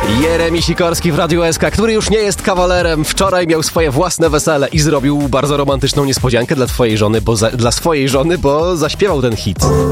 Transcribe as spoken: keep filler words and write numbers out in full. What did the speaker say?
Jeremi Sikorski w Radiu S K, który już nie jest kawalerem. Wczoraj miał swoje własne wesele i zrobił bardzo romantyczną niespodziankę dla twojej żony, bo za, dla swojej żony, bo zaśpiewał ten hit.